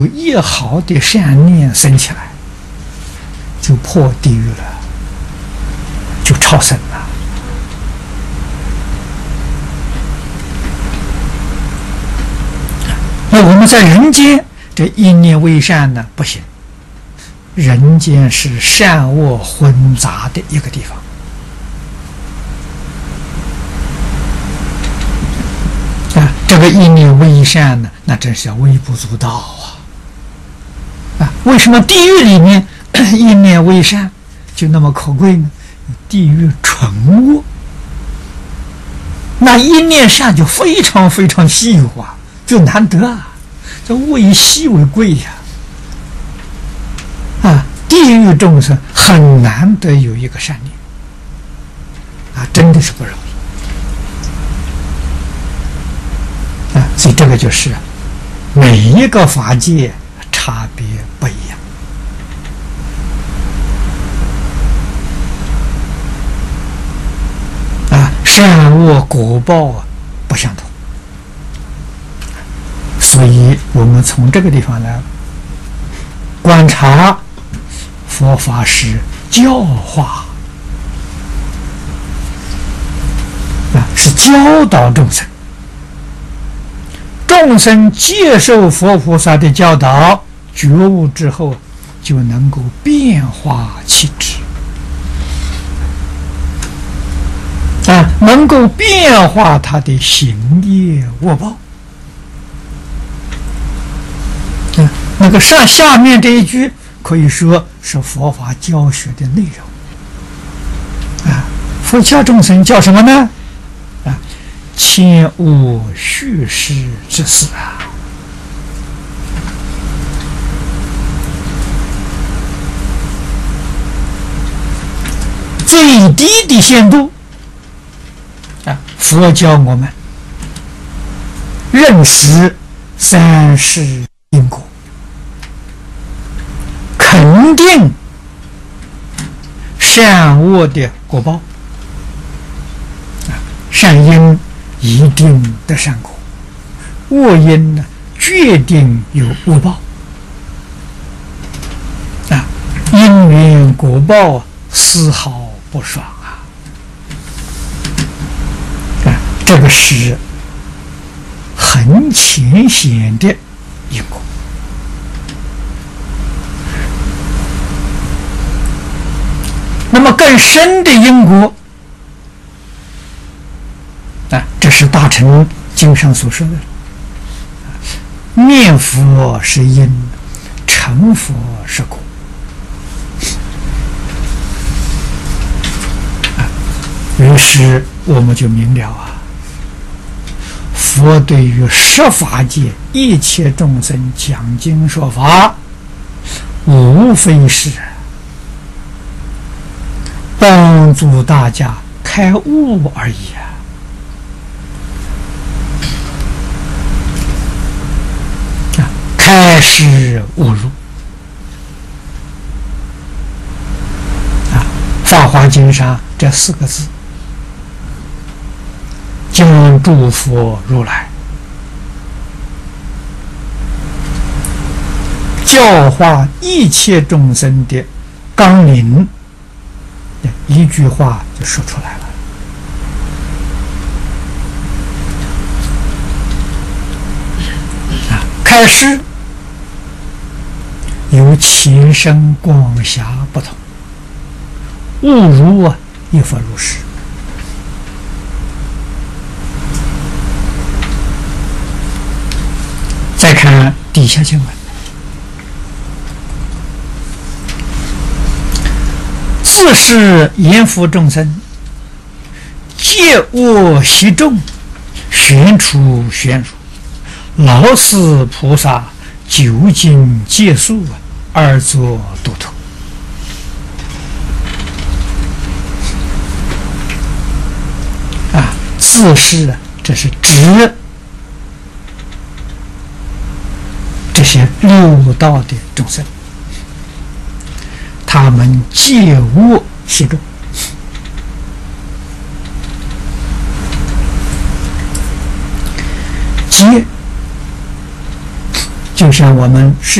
越好的善念生起来，就破地狱了，就超生了。那我们在人间，这一念为善呢，不行。人间是善恶混杂的一个地方。这个一念为善呢，那真是要微不足道啊！为什么地狱里面一念为善就那么可贵呢？地狱纯恶，那一念善就非常非常稀有啊，就难得啊，这为稀为贵呀！地狱众生很难得有一个善念啊，真的是不容易。所以这个就是每一个法界差别不一样善恶果报不相同，所以我们从这个地方来观察佛法是教化是教导众生。众生接受佛菩萨的教导，觉悟之后，就能够变化气质，能够变化他的行业恶报。那个下面这一句可以说是佛法教学的内容。佛教众生叫什么呢？切勿虚实之事最低的限度佛教我们认识三世因果，肯定善恶的果报，善因一定得善果，恶因呢决定有恶报因缘果报丝毫不爽这个是很浅显的因果。那么更深的因果这是大乘经上所说的，念佛是因，成佛是果。于是我们就明了佛对于十法界一切众生讲经说法，无非是帮助大家开悟而已开示悟入法华经上这4个字，将诸佛如来教化一切众生的纲领，一句话就说出来了。开示有前生广狭不同，悟入亦复如是。再看底下经文，自是言佛众生，戒恶习众，悬出悬入，老死菩萨究竟戒束而作度头。自是这是指这些六道的众生，他们戒恶习众，戒就像我们